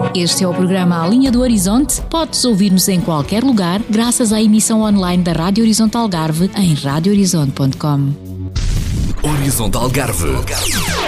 Este é o programa A Linha do Horizonte. Podes ouvir-nos em qualquer lugar graças à emissão online da Rádio Horizonte Algarve em radiohorizonte.com. Horizonte Algarve.